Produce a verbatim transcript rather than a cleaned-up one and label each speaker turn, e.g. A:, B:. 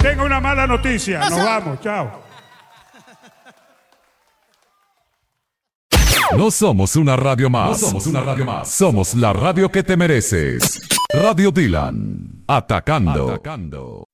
A: tengo una mala noticia.
B: No
A: Nos
B: so-
A: vamos, chao.
C: No somos una radio más. No somos una radio más. Somos la radio que te mereces. Radio Dylan. Atacando. Atacando.